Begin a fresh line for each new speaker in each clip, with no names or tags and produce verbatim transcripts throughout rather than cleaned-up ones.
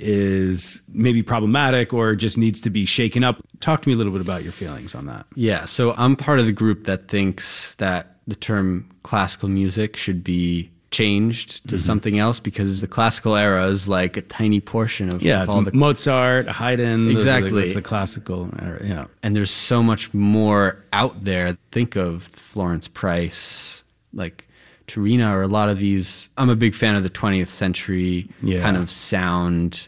is maybe problematic or just needs to be shaken up. Talk to me a little bit about your feelings on that.
Yeah, so I'm part of the group that thinks that the term classical music should be changed to mm-hmm. something else, because the classical era is like a tiny portion of,
yeah,
of
it's
all the
Mozart, Haydn.
Exactly.
It's the, the classical era, yeah.
And there's so much more out there. Think of Florence Price, like Turina, or a lot of these. I'm a big fan of the twentieth century yeah. kind of sound,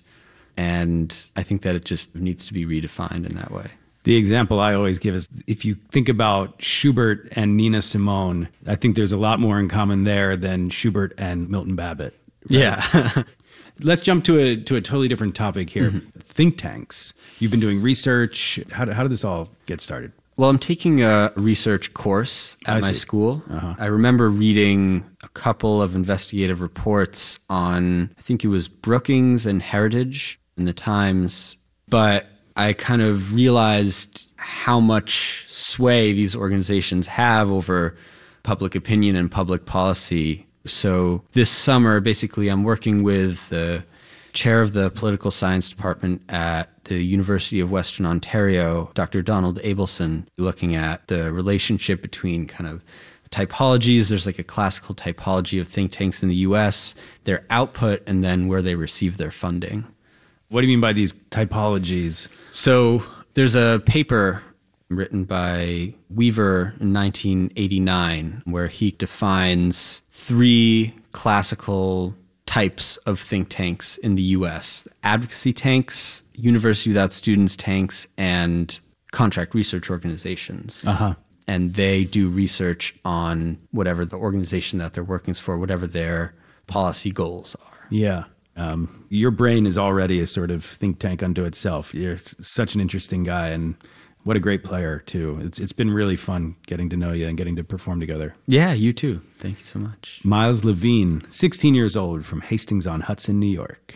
and I think that it just needs to be redefined in that way.
The example I always give is if you think about Schubert and Nina Simone, I think there's a lot more in common there than Schubert and Milton Babbitt. Right?
Yeah.
Let's jump to a to a totally different topic here. Mm-hmm. Think tanks. You've been doing research. How, how did this all get started?
Well, I'm taking a research course at
I
my
see.
school.
Uh-huh.
I remember reading a couple of investigative reports on, I think it was Brookings and Heritage in the Times, but I kind of realized how much sway these organizations have over public opinion and public policy. So this summer, basically, I'm working with the chair of the political science department at the University of Western Ontario, Doctor Donald Abelson, looking at the relationship between kind of typologies. There's like a classical typology of think tanks in the U S, their output, and then where they receive their funding.
What do you mean by these typologies?
So there's a paper written by Weaver in nineteen eighty-nine where he defines three classical types of think tanks in the U S: advocacy tanks, University Without Students tanks, and contract research organizations.
Uh-huh.
And they do research on whatever the organization that they're working for, whatever their policy goals are.
Yeah. Um, your brain is already a sort of think tank unto itself. You're s- such an interesting guy, and what a great player, too. It's It's been really fun getting to know you and getting to perform together.
Yeah, you too. Thank you so much.
Miles Levine, sixteen years old, from Hastings-on-Hudson, New York.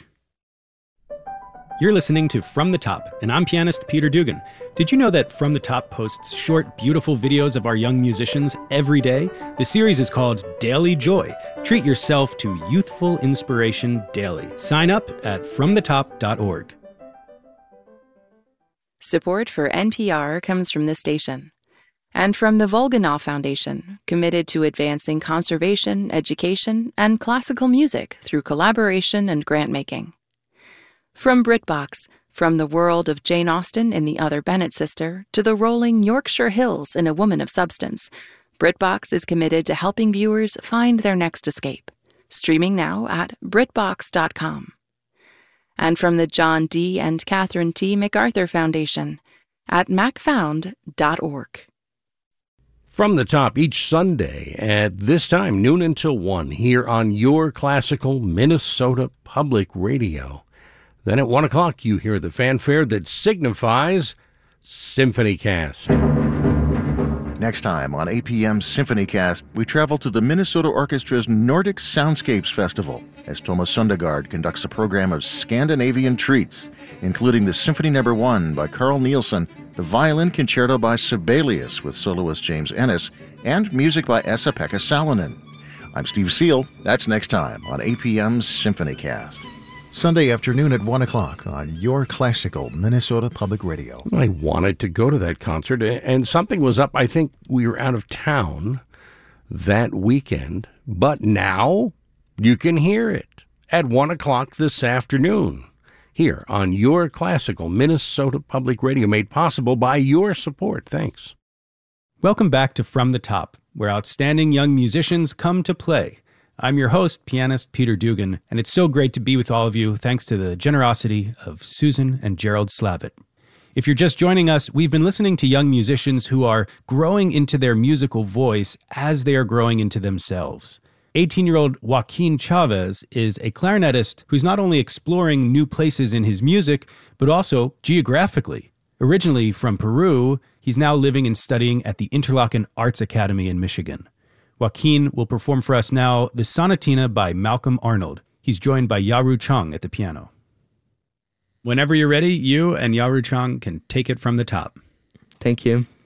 You're listening to From the Top, and I'm pianist Peter Dugan. Did you know that From the Top posts short, beautiful videos of our young musicians every day? The series is called Daily Joy. Treat yourself to youthful inspiration daily. Sign up at from the top dot org.
Support for N P R comes from this station and from the Volganov Foundation, committed to advancing conservation, education, and classical music through collaboration and grant-making. From BritBox, from the world of Jane Austen in The Other Bennet Sister to the rolling Yorkshire Hills in A Woman of Substance, BritBox is committed to helping viewers find their next escape. Streaming now at britbox dot com. And from the John D. and Catherine T. MacArthur Foundation at mac found dot org.
From the Top each Sunday at this time, noon until one, here on your classical Minnesota Public Radio. Then at one o'clock, you hear the fanfare that signifies SymphonyCast.
Next time on A P M's SymphonyCast, we travel to the Minnesota Orchestra's Nordic Soundscapes Festival as Thomas Sundergaard conducts a program of Scandinavian treats, including the Symphony Number One by Carl Nielsen, the Violin Concerto by Sibelius with soloist James Ennis, and music by Esa-Pekka Salonen. I'm Steve Seal. That's next time on A P M's SymphonyCast.
Sunday afternoon at one o'clock on your classical Minnesota Public Radio.
I wanted to go to that concert, and something was up. I think we were out of town that weekend, but now you can hear it at one o'clock this afternoon here on your classical Minnesota Public Radio, made possible by your support. Thanks.
Welcome back to From the Top, where outstanding young musicians come to play. I'm your host, pianist Peter Dugan, and it's so great to be with all of you thanks to the generosity of Susan and Gerald Slavitt. If you're just joining us, we've been listening to young musicians who are growing into their musical voice as they are growing into themselves. eighteen-year-old Joaquin Chavez is a clarinetist who's not only exploring new places in his music, but also geographically. Originally from Peru, he's now living and studying at the Interlochen Arts Academy in Michigan. Joaquin will perform for us now the Sonatina by Malcolm Arnold. He's joined by Yaru Chang at the piano. Whenever you're ready, you and Yaru Chang can take it from the top.
Thank you.